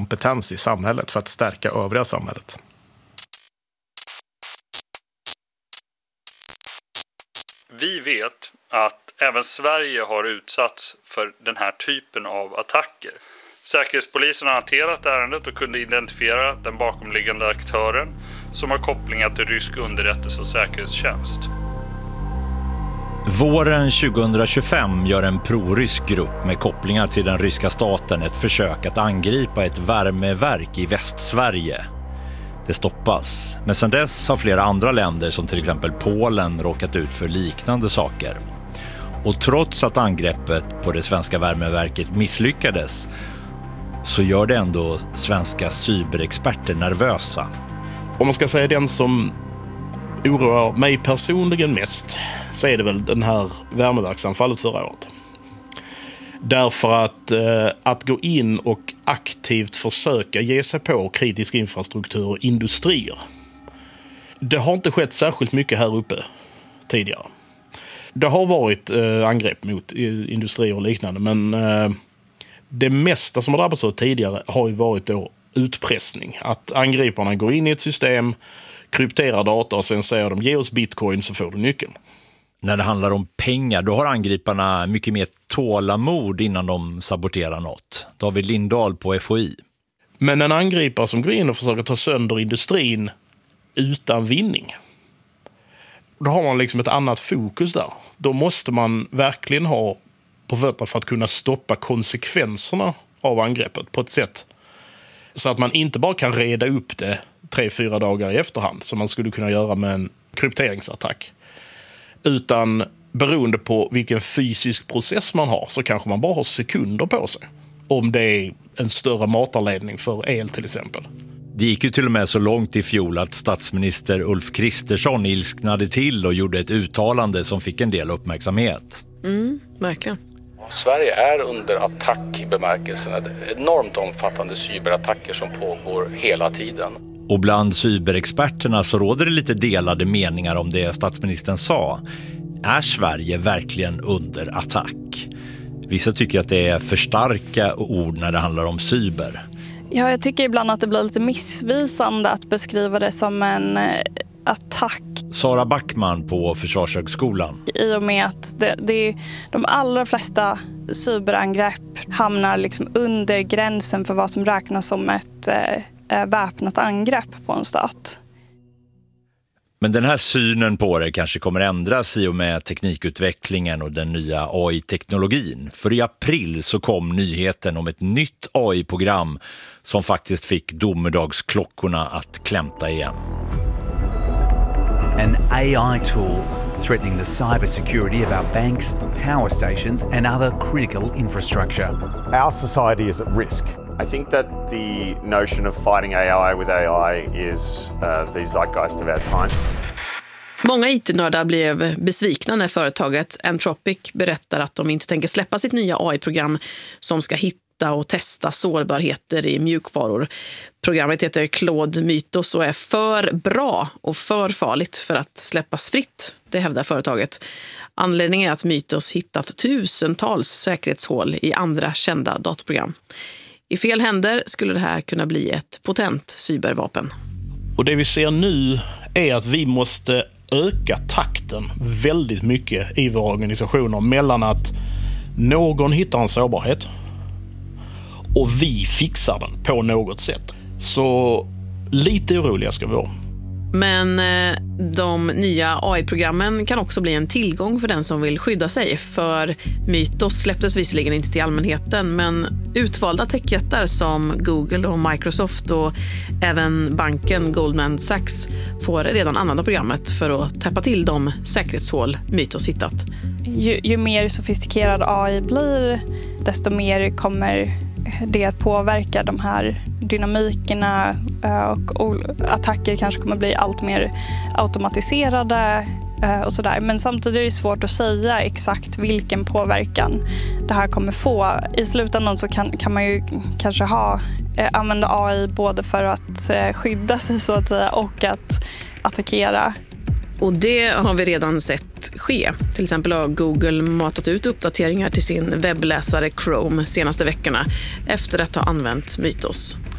kompetens i samhället för att stärka övriga samhället. Vi vet att även Sverige har utsatts för den här typen av attacker. Säkerhetspolisen har hanterat ärendet och kunde identifiera den bakomliggande aktören som har kopplingar till rysk underrättelse- och säkerhetstjänst. Våren 2025 gör en prorysk grupp med kopplingar till den ryska staten ett försök att angripa ett värmeverk i Västsverige. Det stoppas, men sedan dess har flera andra länder som till exempel Polen råkat ut för liknande saker. Och trots att angreppet på det svenska värmeverket misslyckades så gör det ändå svenska cyberexperter nervösa. Om man ska säga den som oroar mig personligen mest så är det väl den här värmeverksanfallet förra året. Därför att gå in och aktivt försöka ge sig på kritisk infrastruktur och industrier. Det har inte skett särskilt mycket här uppe tidigare. Det har varit angrepp mot industrier och liknande, men det mesta som har drabbats av tidigare har ju varit då utpressning. Att angriparna går in i ett system, krypterar data och sen säger de ge oss bitcoin så får du nyckeln. När det handlar om pengar, då har angriparna mycket mer tålamod innan de saboterar något. David Lindahl på FOI. Men en angripare som går in och försöker ta sönder industrin utan vinning, då har man liksom ett annat fokus där. Då måste man verkligen ha på fötterna för att kunna stoppa konsekvenserna av angreppet på ett sätt så att man inte bara kan reda upp det 3-4 dagar i efterhand som man skulle kunna göra med en krypteringsattack. Utan beroende på vilken fysisk process man har så kanske man bara har sekunder på sig. Om det är en större matarledning för el till exempel. Det gick ju till och med så långt i fjol att statsminister Ulf Kristersson ilsknade till och gjorde ett uttalande som fick en del uppmärksamhet. Verkligen. Sverige är under attack i bemärkelsen att enormt omfattande cyberattacker som pågår hela tiden. Och bland cyberexperterna så råder det lite delade meningar om det statsministern sa. Är Sverige verkligen under attack? Vissa tycker att det är för starka ord när det handlar om cyber. Ja, jag tycker ibland att det blir lite missvisande att beskriva det som en attack. Sara Backman på Försvarshögskolan. I och med att de allra flesta cyberangrepp hamnar liksom under gränsen för vad som räknas som ett väpnat angrepp på en stat. Men den här synen på det kanske kommer ändras i och med teknikutvecklingen och den nya AI-teknologin. För i april så kom nyheten om ett nytt AI-program som faktiskt fick domedagsklockorna att klämta igen. An AI tool threatening the cybersecurity of our banks, power stations and other critical infrastructure. Our society is at risk. I think that the notion of fighting AI with AI is the zeitgeist of our time. Många IT-nördar blev besvikna när företaget Anthropic berättar att de inte tänker släppa sitt nya AI-program som ska hitta och testa sårbarheter i mjukvaror. Programmet heter Claude Mythos och är för bra och för farligt för att släppas fritt, det hävdar företaget. Anledningen är att Mythos hittat tusentals säkerhetshål i andra kända datorprogram. I fel händer skulle det här kunna bli ett potent cybervapen. Och det vi ser nu är att vi måste öka takten väldigt mycket i våra organisationer mellan att någon hittar en sårbarhet och vi fixar den på något sätt. Så lite oroliga ska vi vara. Men de nya AI-programmen kan också bli en tillgång för den som vill skydda sig. För Mythos släpptes visserligen inte till allmänheten, men utvalda techjättar som Google och Microsoft och även banken Goldman Sachs får redan använda programmet för att täppa till de säkerhetshål Mythos hittat. Ju mer sofistikerad AI blir, desto mer kommer det att påverka de här dynamikerna och attacker kanske kommer bli allt mer automatiserade och sådär. Men samtidigt är det svårt att säga exakt vilken påverkan det här kommer få. I slutändan så kan man ju kanske använda AI både för att skydda sig så att säga och att attackera. Och det har vi redan sett ske. Till exempel har Google matat ut uppdateringar till sin webbläsare Chrome senaste veckorna efter att ha använt Mythos.